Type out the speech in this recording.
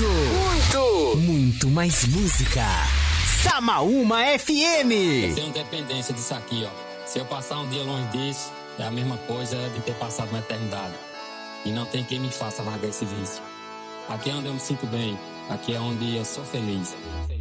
muito mais música. Samaúma FM. Eu tenho dependência disso aqui, ó. Se eu passar um dia longe disso, é a mesma coisa de ter passado uma eternidade. E não tem quem me faça largar esse vício. Aqui é onde eu me sinto bem. Aqui é onde eu sou feliz.